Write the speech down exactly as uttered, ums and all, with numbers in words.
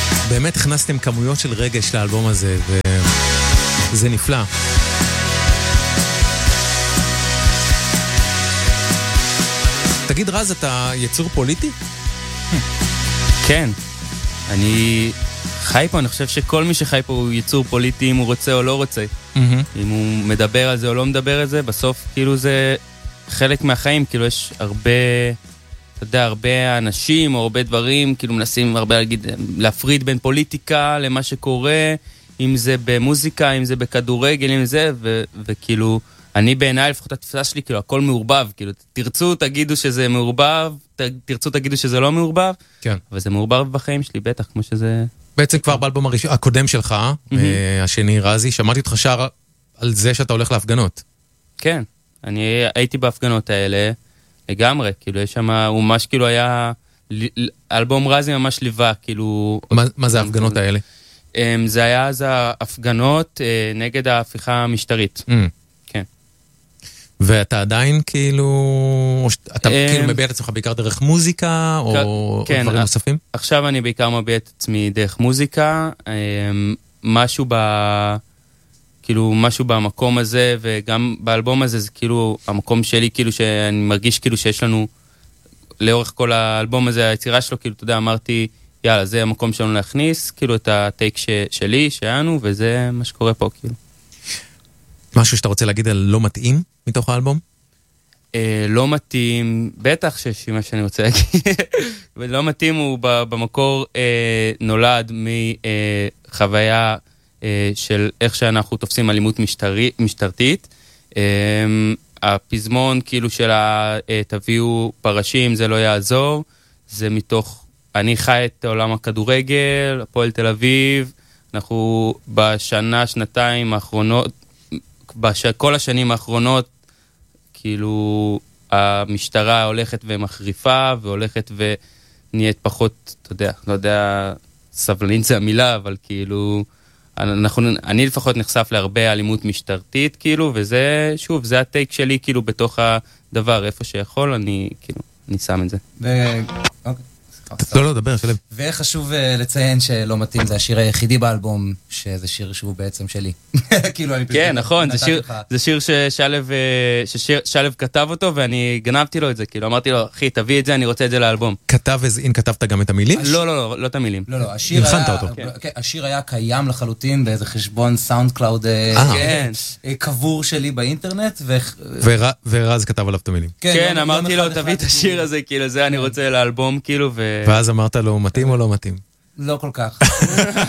באמת הכנסתם כמויות של רגש לאלבום הזה, וזה נפלא. תגיד רז, אתה יצור פוליטי? כן. אני חי פה, אני חושב שכל מי שחי פה הוא יצור פוליטי, אם הוא רוצה או לא רוצה. אם הוא מדבר על זה או לא מדבר על זה, בסוף כאילו זה חלק מהחיים, כאילו יש הרבה, אתה יודע, הרבה אנשים או הרבה דברים, כאילו מנסים הרבה להגיד, להפריד בין פוליטיקה למה שקורה, אם זה במוזיקה, אם זה בכדורגל, אם זה, ו- וכאילו, אני בעיניי, לפחות התפיסה שלי, כאילו, הכל מעורבב, כאילו, תרצו, תגידו שזה מעורבב, ת- תרצו, תגידו שזה לא מעורבב, כן. אבל זה מעורבב בחיים שלי, בטח, כמו שזה... בעצם כבר באלבום הראשון, הקודם שלך, mm-hmm. השני רזי, שמעתי אותך שר על זה שאתה הולך להפגנות. כן, אני הייתי בהפגנות האלה, לגמרי, כאילו, יש שם, הוא ממש כאילו היה, אלבום רזי ממש ליווה, כאילו... מה, מה זה ההפגנות האלה? זה היה אז ההפגנות נגד ההפיכה המשטרית. Mm. כן. ואתה עדיין כאילו, אתה כאילו מביע את עצמך בעיקר דרך מוזיקה, או כן, דברים נוספים? עכשיו אני בעיקר מביע את עצמי דרך מוזיקה, משהו ב... כאילו משהו במקום הזה, וגם באלבום הזה זה כאילו המקום שלי, כאילו שאני מרגיש כאילו שיש לנו, לאורך כל האלבום הזה, היצירה שלו, כאילו, אתה יודע, אמרתי, יאללה, זה המקום שלנו להכניס, כאילו את הטייק ש, שלי, שהיינו, וזה מה שקורה פה, כאילו. משהו שאתה רוצה להגיד על לא מתאים מתוך האלבום? אה, לא מתאים, בטח שיש מה שאני רוצה להגיד. ולא מתאים הוא במקור אה, נולד מחוויה אה, של איך שאנחנו תופסים אלימות משטרי, משטרתית. אה, הפזמון כאילו של תביאו פרשים, זה לא יעזור, זה מתוך... אני חי את עולם הכדורגל, הפועל תל אביב, אנחנו בשנה, שנתיים האחרונות, בכל השנים האחרונות, כאילו, המשטרה הולכת ומחריפה, והולכת ונהיית פחות, אתה יודע, לא יודע, סבלנית זה המילה, אבל כאילו, אנחנו, אני לפחות נחשף להרבה אלימות משטרתית, כאילו, וזה, שוב, זה הטייק שלי, כאילו, בתוך הדבר, איפה שיכול, אני, כאילו, אני שם את זה. ו... אוקיי. לא, לא, דבר, שלם. וחשוב לציין שלא מתאים, זה השיר היחידי באלבום, שזה שיר שהוא בעצם שלי. כאילו, אני... כן, נכון, זה שיר ששלב כתב אותו, ואני גנבתי לו את זה, כאילו, אמרתי לו, אחי, תביא את זה, אני רוצה את זה לאלבום. כתב, אם כתבת גם את המילים? לא, לא, לא, לא את המילים. לא, לא, השיר היה... השיר היה קיים לחלוטין באיזה חשבון סאונד קלאוד קבור שלי באינטרנט, ורז כתב עליו את המילים. כן, אמרתי לו, תביא את השיר הזה, כאילו, זה אני רוצה לאלבום, כאילו, ו... ואז אמרת לו, מתאים או לא מתאים? לא כל כך.